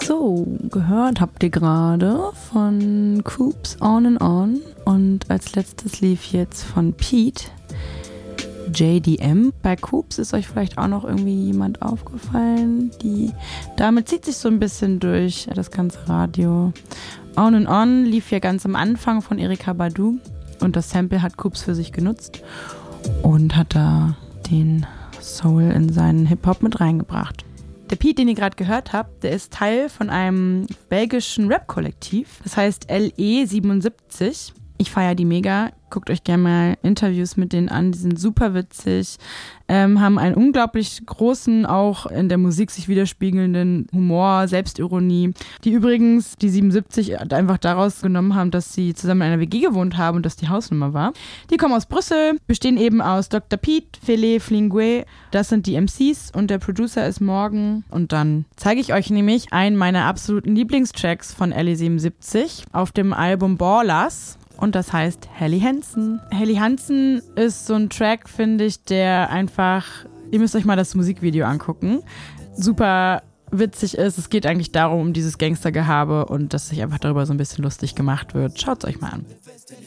So, gehört habt ihr gerade von Coops On and On und als letztes lief jetzt von Pete JDM. Bei Coops ist euch vielleicht auch noch irgendwie jemand aufgefallen, damit zieht sich so ein bisschen durch das ganze Radio. On and On lief ja ganz am Anfang von Erykah Badu und das Sample hat Coops für sich genutzt und hat da den Soul in seinen Hip-Hop mit reingebracht. Der Pete, den ihr gerade gehört habt, der ist Teil von einem belgischen Rap-Kollektiv. Das heißt LE77. Ich feiere die mega. Guckt euch gerne mal Interviews mit denen an. Die sind super witzig, haben einen unglaublich großen, auch in der Musik sich widerspiegelnden Humor, Selbstironie. Die übrigens, die 77 einfach daraus genommen haben, dass sie zusammen in einer WG gewohnt haben und das die Hausnummer war. Die kommen aus Brüssel, bestehen eben aus Dr. Pete, Fele Flingue. Das sind die MCs und der Producer ist Morgan. Und dann zeige ich euch nämlich einen meiner absoluten Lieblingstracks von LE77 auf dem Album Ballers. Und das heißt Helly Hansen. Helly Hansen ist so ein Track, finde ich, der einfach, ihr müsst euch mal das Musikvideo angucken, super witzig ist. Es geht eigentlich darum, um dieses Gangstergehabe und dass sich einfach darüber so ein bisschen lustig gemacht wird. Schaut's euch mal an.